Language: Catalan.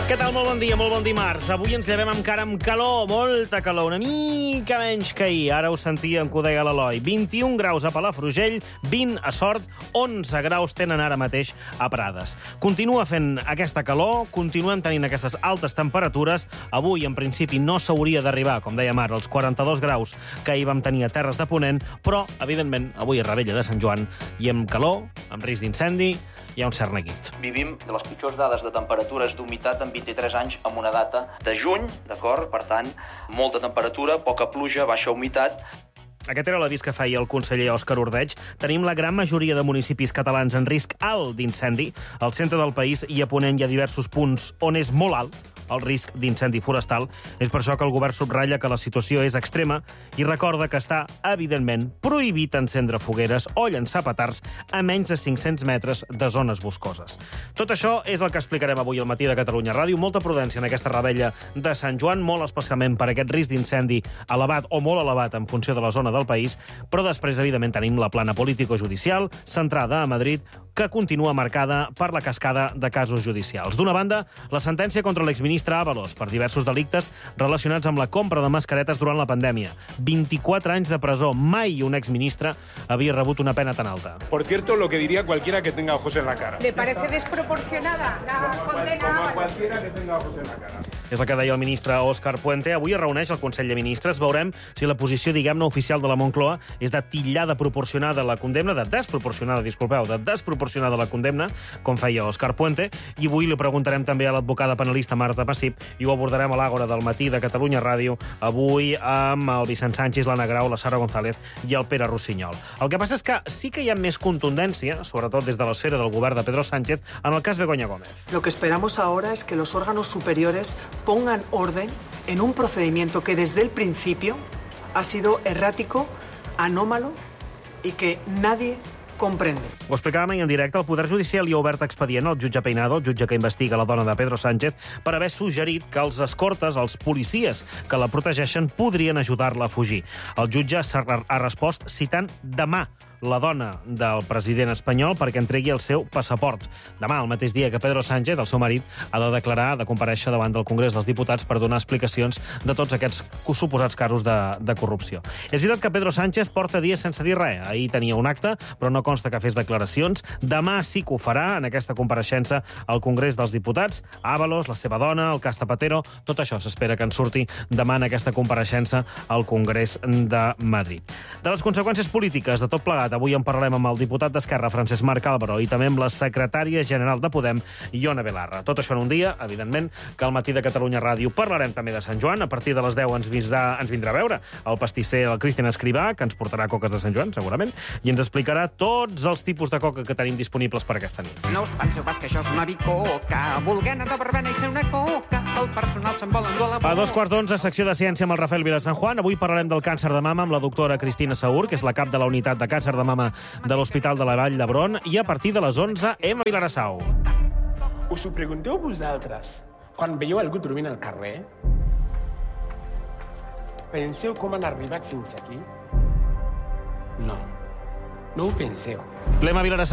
Què tal? Molt bon dia, molt bon dimarts. Avui ens llevem encara amb calor, molta calor, una mica menys que ahir. Ara ho sentíem que ho deia l'Eloi. 21 graus a Palafrugell, 20 a Sort, 11 graus tenen ara mateix a Prades. Continua fent aquesta calor, continuem tenint aquestes altes temperatures. Avui, en principi, no s'hauria d'arribar, com dèiem ara, als 42 graus que ahir vam tenir a Terres de Ponent, però, evidentment, avui és Revetlla de Sant Joan i amb calor, amb risc d'incendi, hi ha un cert neguit. Vivim de les pitjors dades de temperatures d'humitat en 23 anys amb una data de juny, d'acord? Per tant, molta temperatura, poca pluja, baixa humitat. Aquest era l'avís que feia el conseller Òscar Ordeig. Tenim la gran majoria de municipis catalans en risc alt d'incendi. Al centre del país i a Ponent hi ha diversos punts on és molt alt el risc d'incendi forestal. És per això que el govern subratlla que la situació és extrema i recorda que està, evidentment, prohibit encendre fogueres o llançar petards a menys de 500 metres de zones boscoses. Tot això és el que explicarem avui al matí de Catalunya Ràdio. Molta prudència en aquesta Revetlla de Sant Joan, molt especialment per aquest risc d'incendi elevat o molt elevat en funció de la zona del país, però després, evidentment, tenim la plana político-judicial centrada a Madrid, que continua marcada per la cascada de casos judicials. D'una banda, la sentència contra l'exministre Ábalos per diversos delictes relacionats amb la compra de mascaretes durant la pandèmia. 24 anys de presó. Mai un exministre havia rebut una pena tan alta. Por cierto, lo que diría cualquiera que tenga ojos en la cara. ¿Le parece desproporcionada la condena? Como a cualquiera que tenga ojos en la cara. És el que deia el ministre Òscar Puente. Avui es reuneix el Consell de Ministres. Veurem si la posició, diguem-ne, oficial de la Moncloa és de titllar de desproporcionada la condemna, com feia Òscar Puente. I avui li preguntarem també a l'advocada penalista Marta Massip i ho abordarem a l'Àgora del matí de Catalunya Ràdio, avui amb el Vicent Sánchez, l'Anna Grau, la Sara González i el Pere Rossinyol. El que passa és que sí que hi ha més contundència, sobretot des de l'esfera del govern de Pedro Sánchez, en el cas Begoña Gómez. Lo que esperamos ahora es que los órganos superiores pongan orden en un procedimiento que desde el principio ha sido errático, anómalo y que nadie comprende. Ho explicàvem ahir en directe. El Poder Judicial hi ha obert expedient al jutge Peinado, el jutge que investiga la dona de Pedro Sánchez, per haver suggerit que els escortes, els policies que la protegeixen, podrien ajudar-la a fugir. El jutge ha respost citant demà la dona del president espanyol perquè entregui el seu passaport. Demà, el mateix dia que Pedro Sánchez, el seu marit, ha de declarar, de comparèixer davant del Congrés dels Diputats per donar explicacions de tots aquests suposats casos de corrupció. És veritat que Pedro Sánchez porta dies sense dir res. Ahir tenia un acte, però no consta que fes declaracions. Demà sí que ho farà en aquesta compareixença al Congrés dels Diputats. Ábalos, la seva dona, el cas Zapatero, tot això s'espera que en surti demà en aquesta compareixença al Congrés de Madrid. De les conseqüències polítiques de tot plegat, avui en parlarem amb el diputat d'Esquerra, Francesc Marc Álvaro, i també amb la secretària general de Podem, Ione Belarra. Tot això en un dia, evidentment, que al matí de Catalunya Ràdio parlarem també de Sant Joan. A partir de les 10 ens vindrà a veure el pastisser, el Cristian Escrivà, que ens portarà coques de Sant Joan, segurament, i ens explicarà tots els tipus de coca que tenim disponibles per aquesta nit. No us penseu pas que això és una bicoca. Volguent anar de verbena i ser una coca. El personal se'n vol endur a la boca. A 2:15, secció de ciència amb el Rafael Vila San Juan. Avui parlarem del càncer de mama amb la doctora Cristina Saur, que és la cap de la unitat de càncer de mama de l'Hospital de la Vall d'Hebron, i a partir de les 11, Emma Vilarassau. Us ho pregunteu vosaltres, quan veieu algú dormint al carrer? Penseu com han arribat fins aquí? No ho penseu. L'Emma Vilarassau